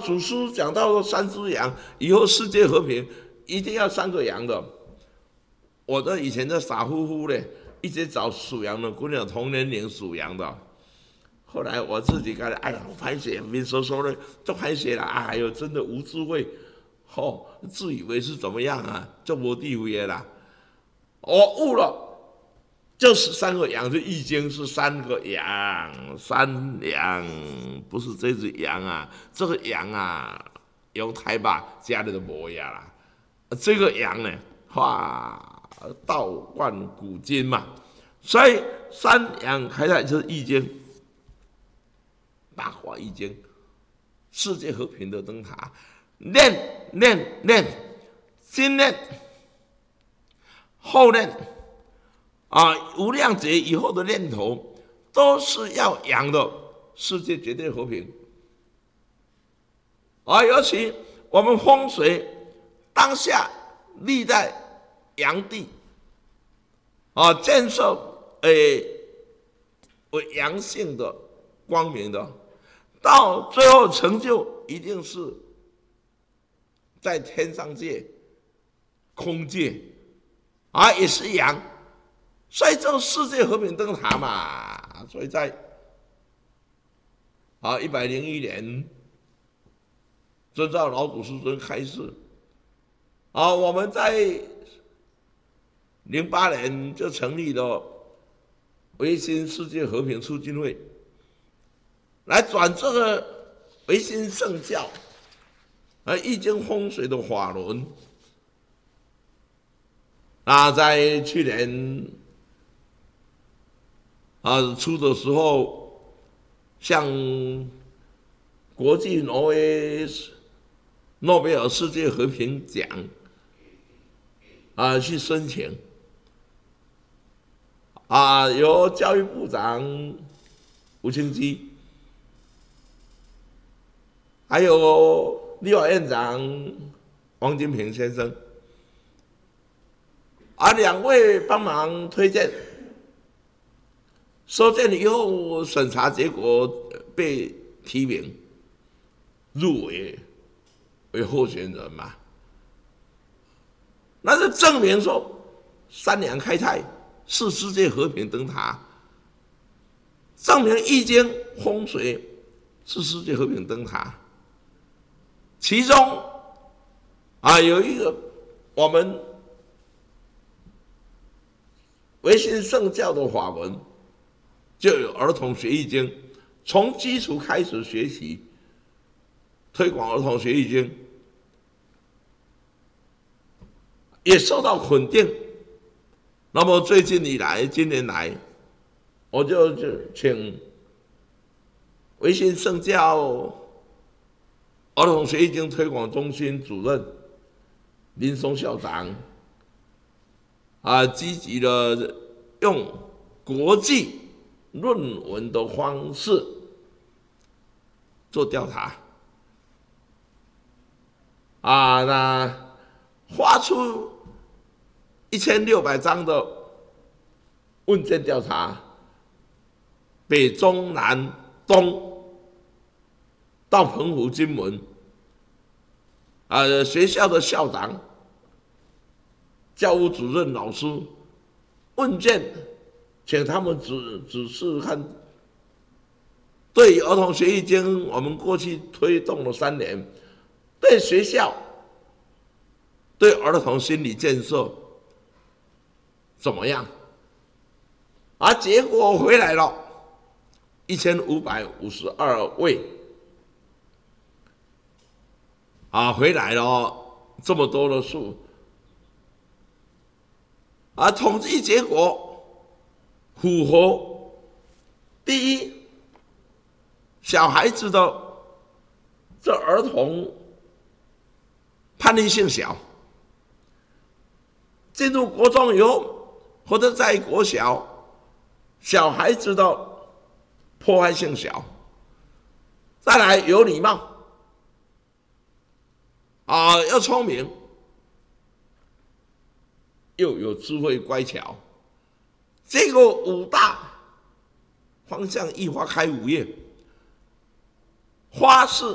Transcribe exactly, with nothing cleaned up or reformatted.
祖书讲到三只羊，以后世界和平一定要三个羊的。我的以前的傻乎乎的，一直找属羊的，跟我同年龄属羊的。后来我自己感觉，哎呀，拍写民说说的，就拍写了，哎呦，真的无智慧，哦，自以为是怎么样啊？就无地位啦。我悟了。就是三个羊，这易经是三个羊，三羊不是这只羊啊，这个羊啊，用台吧家里的模样啦。这个羊呢，哇，道贯古今嘛，所以三羊开泰就是易经，大话易经，世界和平的灯塔，念念念，今念，后念。啊，无量劫以后的念头都是要养的，世界绝对和平。啊，尤其我们风水当下立在阳地，啊，建设诶为阳性的、光明的，到最后成就一定是在天上界、空界，啊，也是阳。所以这个世界和平灯塔嘛，所以在啊一百零一年，遵照老祖师尊开示，啊，我们在零八年就成立了维新世界和平促进会，来转这个维新圣教，啊易经风水的法轮，啊，在去年。啊，出的时候，向国际挪威诺贝尔世界和平奖啊去申请，啊，由教育部长吴清基，还有立法院长王金平先生，啊，两位帮忙推荐。收件以后，审查结果被提名入围为候选人嘛，那就证明说三阳开泰是世界和平灯塔，证明易经风水是世界和平灯塔。其中啊有一个我们维新圣教的法文。就有儿童学易经，从基础开始学习，推广儿童学易经，也受到肯定。那么最近以来，今年来，我就请维新圣教儿童学易经推广中心主任林松校长，啊，积极的用国际论文的方式做调查，啊，那发出一千六百张的问卷调查，北中南东到澎湖、金门，啊，学校的校长、教务主任、老师问卷。请他们指指示看，对儿童学易经，我们过去推动了三年，对学校、对儿童心理建设怎么样？而结果回来了，一千五百五十二位，啊，回来了这么多的数，而统计结果。符合第一，小孩子的这儿童叛逆性小，进入国中以后或者在国小，小孩子的破坏性小，再来有礼貌，啊，要聪明，又有智慧乖巧。这个五大方向一花开五叶，花是